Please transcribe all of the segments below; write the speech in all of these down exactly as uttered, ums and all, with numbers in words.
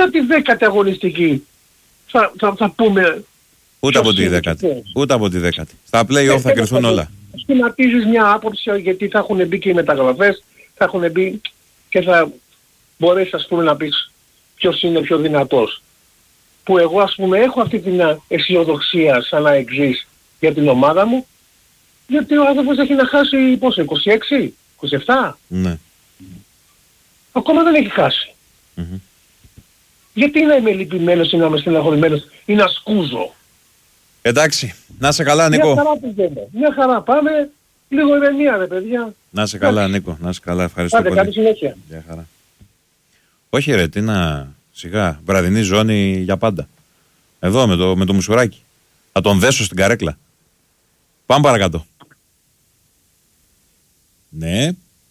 από τη δέκατη αγωνιστική θα, θα, θα πούμε. Ούτε από τη δέκατη. Ούτε από τη δέκατη. Στα play-off θα κρυθούν όλα. Σχηματίζεις μια άποψη γιατί θα έχουν μπει και οι μεταγραφές, θα έχουν μπει και θα μπορέσεις ας πούμε να πεις ποιος είναι πιο δυνατός. Που εγώ ας πούμε έχω αυτή την αισιοδοξία σαν να εξής για την ομάδα μου, γιατί ο άνθρωπος έχει να χάσει πόσο, είκοσι έξι, είκοσι επτά. Ναι. Ακόμα δεν έχει χάσει. Mm-hmm. Γιατί να είμαι λυπημένος ή να είμαι στεναχωρημένος ή να σκούζω. Εντάξει, να σε καλά Νίκο. Μια χαρά πηγαίνω. Μια χαρά πάμε. Λίγο ηρεμία ρε παιδιά. Να σε καλά Άξι. Νίκο, να σε καλά. Ευχαριστώ Πάτε, πολύ. καλή συνέχεια. Γεια χαρά. Όχι ρε, τι να... Σιγά, βραδινή ζώνη για πάντα. Εδώ με το, με το μουσουράκι. Θα τον δέσω στην καρέκλα. Πάμε παρακάτω. Ναι.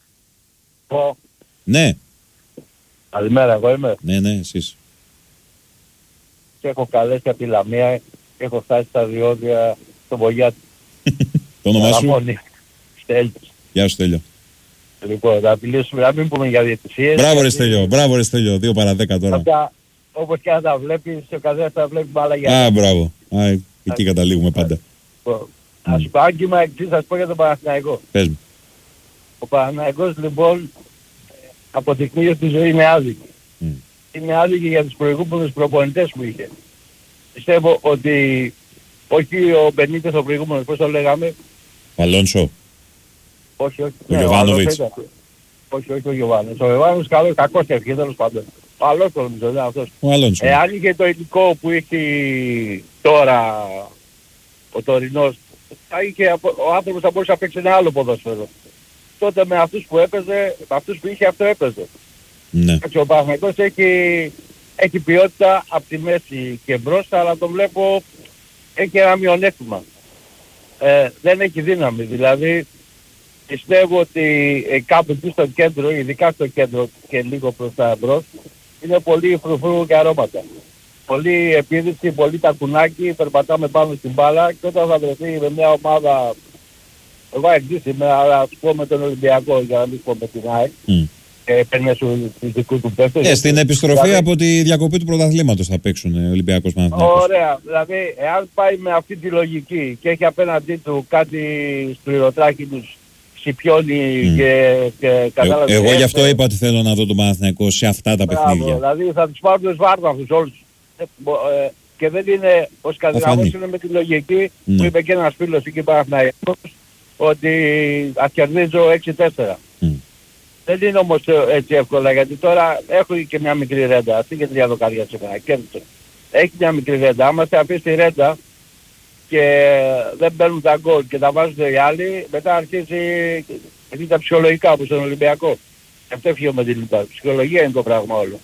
Oh. Ναι. Καλημέρα, εγώ είμαι. Ναι, ναι, εσείς. Και έχω καλέσει από τη Λαμία, έχω φτάσει στα διόδια στον Βογιάτη. Το όνομά σου? Στέλιος. Γεια σου Στέλιο. Λοιπόν, θα απειλήσουμε, να μην πούμε για διαιτησίες. Μπράβο ρε Στέλιο, μπράβο ρε Στέλιο, δύο παρά δέκα τώρα. Αυτά, όπως και αν τα βλέπεις, ο καθένας θα βλέπει μπάλα για... Α, μπράβο. Α, εκεί καταλήγουμε πάντα. Ας σου πω, αν κύμα εξής, θα σου πω για τον Παναθηναϊκό. Πες μου. Ο Παναθηναϊκός λοιπόν αποδεικνύει ότι η ζωή είναι άδικη. Mm. Είναι άδικη για τους προηγούμενους προπονητές που είχε. Πιστεύω ότι όχι ο Μπενίτες ο προηγούμενος, πώς το λέγαμε. Ο Αλόνσο. Όχι, όχι. Ο Γιωβάνοβιτς. Όχι, όχι ο Γιωβάνοβιτς. Ο Γιωβάνοβιτς καλός, κακός έφυγε τέλος πάντων. Ο Αλόνσο νομίζω, δεν αυτός. Ο Αλόνσο. Εάν είχε το υλικό που έχει τώρα ο τωρινός, θα είχε, ο άνθρωπος θα μπορούσε να παίξει ένα άλλο ποδόσφαιρο. Τότε με αυτούς που έπαιζε, με αυτούς που είχε αυτό έπαιζε. Ναι. Έτσι, ο Παναθηναϊκός έχει, έχει ποιότητα από τη μέση και μπρος, αλλά το βλέπω έχει ένα μειονέκτημα. Ε, δεν έχει δύναμη, δηλαδή πιστεύω ότι ε, κάπου εκεί στο κέντρο, ειδικά στο κέντρο και λίγο προς τα μπρος, είναι πολύ φρουφρού και αρώματα. Πολύ επίδειξη, πολύ τακουνάκι, περπατάμε πάνω στην μπάλα και όταν θα βρεθεί με μια ομάδα, εγώ εξής είμαι, αλλά ας πω με τον Ολυμπιακό για να μην πω με την ΑΕΚ, mm. και παίρνει σου τους δικούς του παίκτες. Ε, στην επιστροφή δηλαδή, από τη διακοπή του πρωταθλήματος θα παίξουν ο Ολυμπιακός Παναθηναϊκός. Ωραία, δηλαδή εάν πάει με αυτή τη λογική και έχει απέναντί του κάτι σκληροτράχη τους Σιπιώνει mm. και, και κατάλαβε. Ε, εγώ γι' αυτό είπα ότι θέλω να δω τον Παναθηναϊκό σε αυτά τα Μπράβο, παιχνίδια. Δηλαδή θα τους πάρουν τους βάρδαφους όλους. Ε, ε, και δεν είναι, ο Σκανδιναβός είναι με τη λογική mm. που είπε και ένας φίλος εκεί Παναθηναϊκός ότι ας κερδίζω έξι τέσσερα. Mm. Δεν είναι όμως έτσι εύκολα γιατί τώρα έχω και μια μικρή ρέντα. Αυτή και τρία δοκάρια σήμερα. Κέρδισε. Έχει μια μικρή ρέντα. Άμα σε αφήσει τη ρέντα και δεν παίρνουν τα γκολ και τα βάζουν οι άλλοι, μετά αρχίζει εκεί τα ψυχολογικά όπως στον Ολυμπιακό. Αυτό έφυγε με την λοιπά. Ψυχολογία είναι το πράγμα όλο.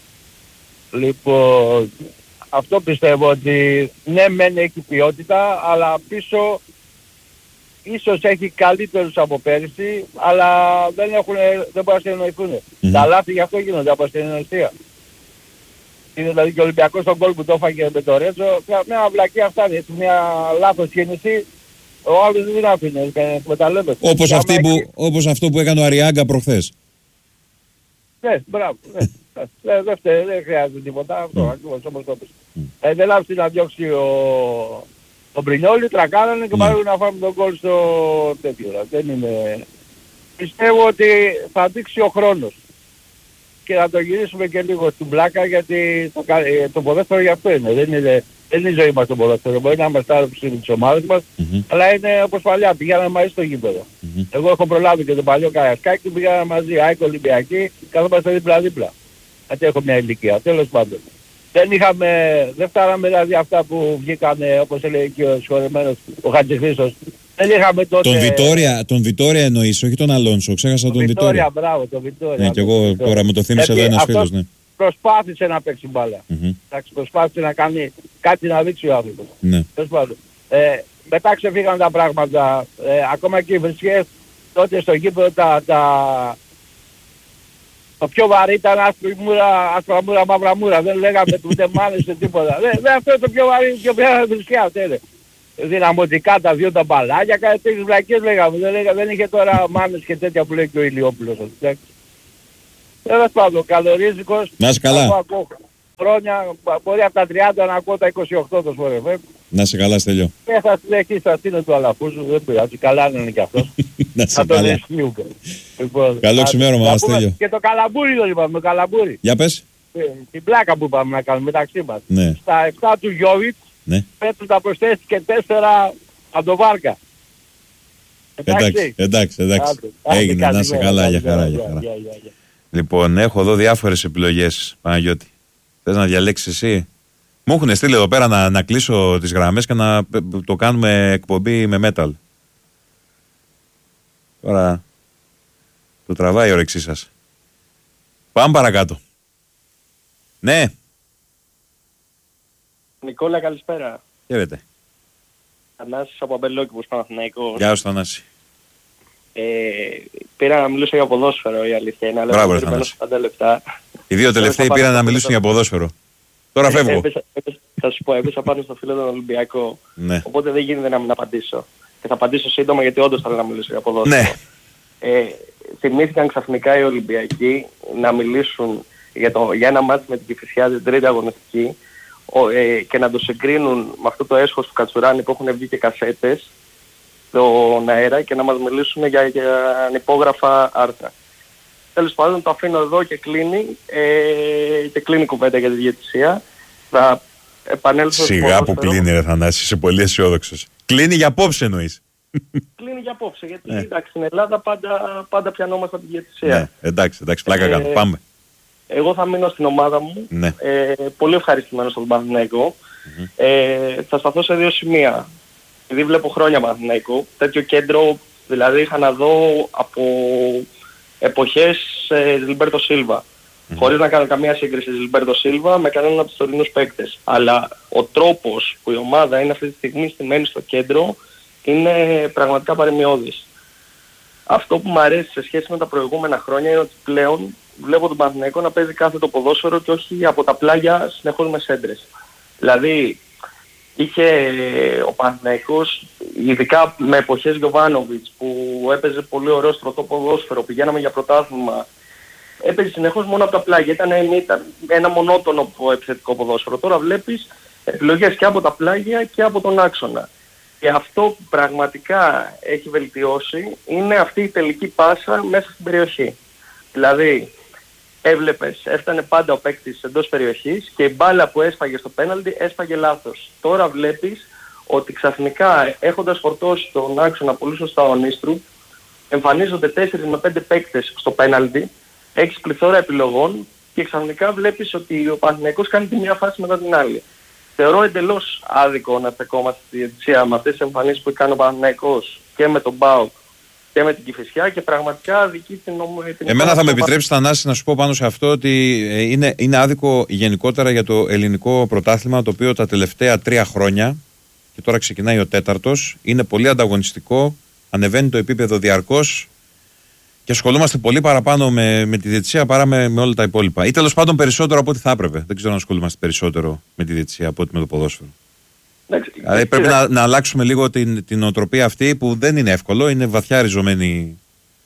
Λοιπόν, αυτό πιστεύω ότι ναι μεν έχει ποιότητα, αλλά πίσω ίσως έχει καλύτερους από πέρυσι, αλλά δεν, έχουν, δεν μπορούν να συνεννοηθούν. Mm-hmm. Τα λάθη γι' αυτό γίνονται από συνεννοηθεία. Είναι δηλαδή και ο Ολυμπιακός στον γκολ που το έφαγε με το Ρέτζο, μια βλακία φτάνει, μια λάθος κίνηση, ο άλλος δεν την άφηνε, εκμεταλλεύεται. Όπως, αυτή που, όπως αυτό που έκανε ο Αριάγκα προχθές. Ναι, μπράβο, ναι. δεν, δεν, δεν, δεν χρειάζεται τίποτα, αυτό mm. ακριβώς όπως το πεις. Mm. Ε, δεν άφησε να διώξει ο, ο Μπρινιόλι, τρακάνανε και mm. πάρουν να φάμε τον γκολ στο τέτοιο. Δεν είναι... Πιστεύω ότι θα δείξει ο χρόνος. Και να το γυρίσουμε και λίγο στην πλάκα γιατί το, το ποδόσφαιρο γι' αυτό είναι. Δεν είναι, δεν είναι η ζωή μας το ποδόσφαιρο. Μπορεί να είμαστε άρωψοι της ομάδας μας, mm-hmm. αλλά είναι όπως παλιά. Πηγαίναμε μαζί στο γήπεδο. Mm-hmm. Εγώ έχω προλάβει και τον παλιό Καρασκάκη, πήγαμε μαζί, ΑΕΚ Ολυμπιακή, καθόμαστε δίπλα-δίπλα. Γιατί έχω μια ηλικία, τέλος πάντων. Δεν είχαμε, δεν φτάναμε δηλαδή αυτά που βγήκανε, όπως έλεγε και ο συγχωρεμένος ο Χατζηχρήστος. Δεν είχαμε τότε... Τον Βιτόρια, τον Βιτόρια εννοείς, όχι τον Αλόνσο. Ξέχασα τον, τον Βιτόρια. Βιτόρια. Μπράβο, τον Βιτόρια. Ναι, και εγώ τώρα μου το θύμισε εδώ ένας φίλος. Ναι. Προσπάθησε να παίξει μπάλα. Mm-hmm. Εντάξει, προσπάθησε να κάνει κάτι να δείξει ο άνθρωπος. Ναι. Ε, μετά ξεφύγαν τα πράγματα. Ε, ακόμα και οι βρισκές τότε στο γήπεδο τα, τα... το πιο βαρύ ήταν άσπρη μούρα, άσπρα μούρα, μαύρα μούρα. Δεν λέγαμε ούτε μάνες ούτε τίποτα. Δεν, δεν, αυτό είναι το πιο βαρύ, πιο πιο βρισκιά αυτό είναι. Δυναμωτικά τα δύο τα μπαλάκια, κάτι τέτοιες βλακίες λέγαμε. Δεν, λέγα, δεν είχε τώρα μάνες και τέτοια που λέει και ο Ηλιόπουλος. Τέλος πάντων, καλορίζικος. Να είσαι καλά. χρόνια, μπορεί από τα τριάντα να ακούω τα είκοσι οκτώ το Sport εφ εμ. Να σε καλά, Στέλιο. Και θα συνεχίσει, θα στείλω του Αλαφούζου, δεν πειράζει, καλά είναι και αυτός. Να σε καλά. Λοιπόν, καλό ξημέρωμα, Στέλιο. Και το καλαμπούρι το είπαμε, το καλαμπούρι. Για πες. Την πλάκα που είπαμε να κάνουμε μεταξύ μας. Ναι. Στα επτά του Γιώβιτ, ναι. Πέτρου τα προσθέσει και τέσσερα από το Βάρκα. Εντάξει, εντάξει, εντάξει. Έγινε, να σε καλά, για χαρά, για χαρά. Λοιπόν, έχω εδώ διάφορες επιλογές, Παναγιώτη. Θες να διαλέξεις εσύ? Μου έχουν στείλει εδώ πέρα να, να κλείσω τις γραμμές και να το κάνουμε εκπομπή με metal. Τώρα το τραβάει η όρεξή σας. Πάμε παρακάτω. Ναι. Νικόλα, καλησπέρα. Χαίρετε. Θανάσης από Αμπελόκηπος, Παναθηναϊκός. Γεια σου, Θανάση. Ε, πήρα να μιλήσω για ποδόσφαιρο, η αλήθεια είναι. Μπράβο, ρε Θανάση. Λεπτά. Οι δύο τελευταίοι πήραν να μιλήσουν για ποδόσφαιρο. Τώρα φεύγω. Έπαισα, έπαισα, θα σου πω, έπαισα πάνω στο φίλο τον Ολυμπιακό. Ναι. Οπότε δεν γίνεται να μην απαντήσω. Και θα απαντήσω σύντομα γιατί όντως θέλω να μιλήσω για ποδόσφαιρο. Ναι. Ε, θυμήθηκαν ξαφνικά οι Ολυμπιακοί να μιλήσουν για, το, για ένα μάτι με την Κηφισιά την τρίτη αγωνιστική ο, ε, και να το συγκρίνουν με αυτό το έσχος του Κατσουράνη που έχουν βγει και κασέτες στον αέρα και να μας μιλήσουν για, για ανυπόγραφα άρθρα. Τέλος πάντων το αφήνω εδώ και κλείνει ε, και κλείνει η κουβέντα για τη διαιτησία. Θα επανέλθω. Σιγά που κλείνει, ρε Θανάση, είσαι πολύ αισιόδοξος. Κλείνει για απόψε εννοείς? Κλείνει για απόψε, γιατί ναι. εντάξει, στην Ελλάδα πάντα, πάντα πιανόμαστε από τη διαιτησία. Ναι, εντάξει, εντάξει, πλάκα ε, κάνω. Πάμε. Εγώ θα μείνω στην ομάδα μου. Ναι. Ε, πολύ ευχαριστημένος στον Παναθηναϊκό. Mm-hmm. Ε, θα σταθώ σε δύο σημεία. Επειδή βλέπω χρόνια Παναθηναϊκό, τέτοιο κέντρο δηλαδή είχα να δω από εποχές ε, Ζιλμπέρτο Σίλβα. Mm-hmm. Χωρίς να κάνω καμία σύγκριση Ζιλμπέρτο Σίλβα με κανέναν από τους τωρινούς παίκτες. Αλλά ο τρόπος που η ομάδα είναι αυτή τη στιγμή στημένη στο κέντρο είναι πραγματικά παρεμιώδης. Αυτό που μου αρέσει σε σχέση με τα προηγούμενα χρόνια είναι ότι πλέον βλέπω τον Παναθηναϊκό να παίζει κάθε το ποδόσφαιρο και όχι από τα πλάγια συνεχώς με σέντρες. Δηλαδή είχε ο Παναθηναϊκός, ειδικά με εποχές Γιοβάνοβιτς που έπαιζε πολύ ωραίο στρωτό ποδόσφαιρο, πηγαίναμε για πρωτάθλημα, έπαιζε συνεχώς μόνο από τα πλάγια. Ήταν, ήταν ένα μονότονο επιθετικό ποδόσφαιρο. Τώρα βλέπεις επιλογές και από τα πλάγια και από τον άξονα. Και αυτό που πραγματικά έχει βελτιώσει είναι αυτή η τελική πάσα μέσα στην περιοχή. Δηλαδή, έβλεπες, έφτανε πάντα ο παίκτης εντός περιοχής και η μπάλα που έσφαγε στο πέναλτι έσφαγε λάθος. Τώρα βλέπεις ότι ξαφνικά έχοντας φορτώσει τον άξονα πολύ σωστά ο Νίστρου, εμφανίζονται τέσσερις με πέντε παίκτες στο πέναλτι, έχεις πληθώρα επιλογών και ξαφνικά βλέπεις ότι ο Παναθηναϊκός κάνει τη μία φάση μετά την άλλη. Θεωρώ εντελώς άδικο να στεκόμαστε στη διαιτησία με αυτές τις εμφανίσεις που κάνει ο Παναθηναϊκός και με τον ΠΑΟΚ και με την Κηφισιά και πραγματικά αδικεί την ομονία. Εμένα θα με επιτρέψει, Θανάση, να σου πω πάνω σε αυτό ότι είναι, είναι άδικο γενικότερα για το ελληνικό πρωτάθλημα, το οποίο τα τελευταία τρία χρόνια, και τώρα ξεκινάει ο τέταρτος, είναι πολύ ανταγωνιστικό, ανεβαίνει το επίπεδο διαρκώς και ασχολούμαστε πολύ παραπάνω με, με τη διαιτησία παρά με, με όλα τα υπόλοιπα. Ή τέλος πάντων περισσότερο από ό,τι θα έπρεπε. Δεν ξέρω αν ασχολούμαστε περισσότερο με τη διαιτησία από ό,τι με το ποδόσφαιρο. Δηλαδή πρέπει να, να αλλάξουμε λίγο την, την οτροπία αυτή που δεν είναι εύκολο, είναι βαθιά ριζωμένη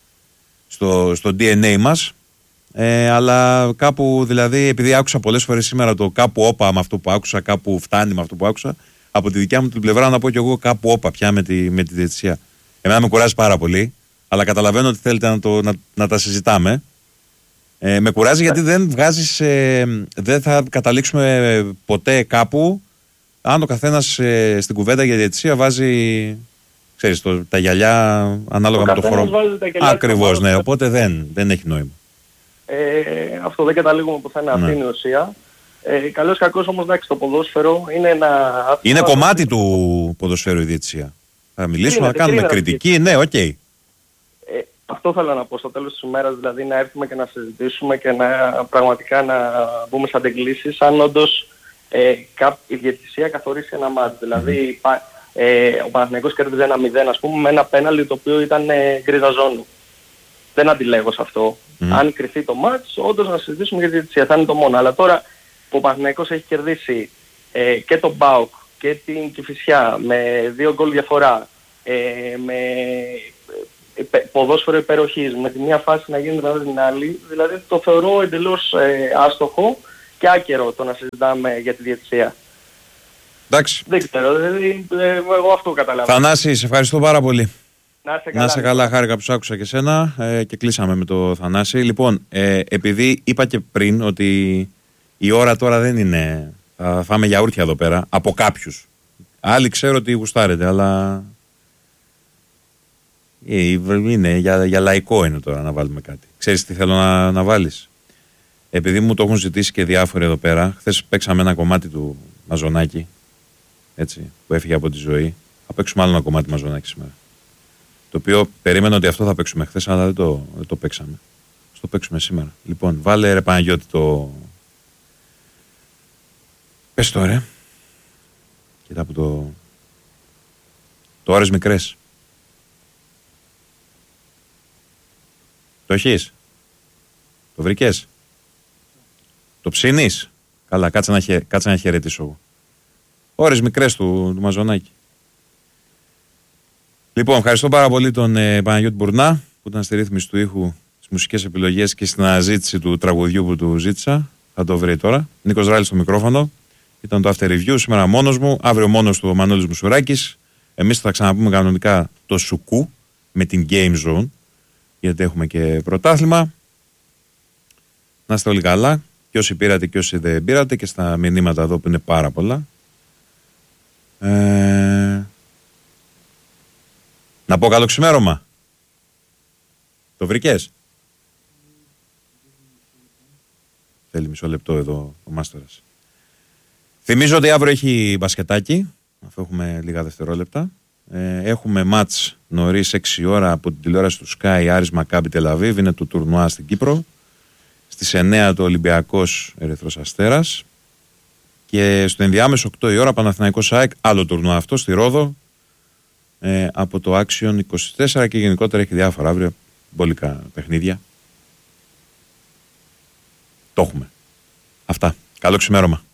στο, στο ντι εν έι μας. Ε, αλλά κάπου δηλαδή, επειδή άκουσα πολλές φορές σήμερα το κάπου όπα με αυτό που άκουσα, κάπου φτάνει με αυτό που άκουσα, από τη δικιά μου την πλευρά να πω κι εγώ κάπου όπα πια με τη, με τη διαιτησία. Εμένα με κουράζει πάρα πολύ, αλλά καταλαβαίνω ότι θέλετε να, το, να, να τα συζητάμε. Ε, με κουράζει γιατί δεν βγάζεις, ε, δεν θα καταλήξουμε ποτέ κάπου αν ο καθένας ε, στην κουβέντα για διαιτησία βάζει, ξέρεις, το, τα γυαλιά ανάλογα ο με το χώρο. Ακριβώς, ναι, οπότε δεν, δεν έχει νόημα. Ε, αυτό δεν καταλήγουμε πουθενά, ναι. Αυτή είναι η ουσία. Ε, καλώς κακώς όμως, εντάξει, το ποδόσφαιρο είναι ένα... Είναι κομμάτι του ποδοσφαίρου η διαιτησία. Θα μιλήσουμε, να κάνουμε κριτική, ναι, οκ. Okay. Ε, αυτό θέλω να πω στο τέλος της ημέρας, δηλαδή να έρθουμε και να συζητήσουμε και να πραγματικά να μπούμε σαν αντεγκλήσεις, αν όντως ε, η διαιτησία καθορίσει ένα μάτς. Δηλαδή mm. ε, ο Παναθηναϊκός κέρδιζε ένα μηδέν, ας πούμε, με ένα πέναλτι το οποίο ήταν ε, γκρίζα ζώνη. Δεν αντιλέγω σε αυτό. Mm. Αν κρυφτεί το μάτς, όντως να συζητήσουμε για τη διαιτησία, θα είναι το μόνο. Αλλά τώρα που ο Παναθηναϊκός έχει κερδίσει ε, και τον ΠΑΟΚ και την Κηφισιά με δύο γκολ διαφορά, ε, με ε, ποδόσφαιρο υπεροχής, με τη μία φάση να γίνει δηλαδή την άλλη, δηλαδή το θεωρώ εντελώς ε, άστοχο και άκερο το να συζητάμε για τη διαιτησία. Εντάξει. Δεν ξέρω, δηλαδή εγώ αυτό καταλαβαίνω. Θανάση, σε ευχαριστώ πάρα πολύ. Να είσαι καλά, να σε καλά, χάρηκα που σ' άκουσα και σένα ε, και κλείσαμε με το Θανάση. Λοιπόν, ε, επειδή είπα και πριν ότι η ώρα τώρα δεν είναι, θα φάμε γιαούρτια εδώ πέρα, από κάποιους. Άλλοι ξέρω ότι γουστάρετε, αλλά ε, είναι, για, για λαϊκό είναι τώρα να βάλουμε κάτι. Ξέρεις τι θέλω να, να βάλεις? Επειδή μου το έχουν ζητήσει και διάφοροι εδώ πέρα, χθες παίξαμε ένα κομμάτι του Μαζονάκη, έτσι, που έφυγε από τη ζωή. Θα παίξουμε άλλο ένα κομμάτι Μαζονάκη σήμερα. Το οποίο περίμενα ότι αυτό θα παίξουμε χθες, αλλά δεν το, δεν το παίξαμε. Θα το παίξουμε σήμερα. Λοιπόν, βάλε ρε Παναγιώτη το... Πες το ρε. Κοίτα από το... Το ώρες μικρές. Το έχεις? Το βρήκες? Το ψήνεις? Καλά, κάτσε να, χε... κάτσε να χαιρετήσω εγώ. Ώρες μικρές του, του Μαζονάκη. Λοιπόν, ευχαριστώ πάρα πολύ τον ε, Παναγιώτη Μπουρνά που ήταν στη ρύθμιση του ήχου, στις μουσικές επιλογές και στην αναζήτηση του τραγουδιού που του ζήτησα. Θα το βρει τώρα. Νίκος Ράλης στο μικρόφωνο. Ήταν το After Review. Σήμερα μόνος μου. Αύριο μόνος του ο Μανώλης Μουσουράκης. Εμείς θα ξαναπούμε κανονικά το Σουκού με την Game Zone. Γιατί έχουμε και πρωτάθλημα. Να είστε όλοι καλά. Και όσοι πήρατε και όσοι δεν πήρατε. Και στα μηνύματα εδώ που είναι πάρα πολλά. Ε... Να πω καλό ξημέρωμα. Το βρήκες? Θέλει μισό λεπτό εδώ ο Μάστορας. Θυμίζω ότι αύριο έχει μπασκετάκι, αφού έχουμε λίγα δευτερόλεπτα. Ε, έχουμε μάτς νωρίς έξι ώρα από την τηλεόραση του Sky, Άρης Μακάμπι Τελαβίβ, είναι το τουρνουά στην Κύπρο. Στις εννέα το Ολυμπιακός Ερυθρός Αστέρας. Και στο ενδιάμεσο οκτώ η ώρα Παναθηναϊκός ΑΕΚ, άλλο τουρνουά αυτό στη Ρόδο. Ε, από το Action είκοσι τέσσερα και γενικότερα έχει διάφορα αύριο μπολικά παιχνίδια. Το έχουμε. Αυτά. Καλό ξημέρωμα.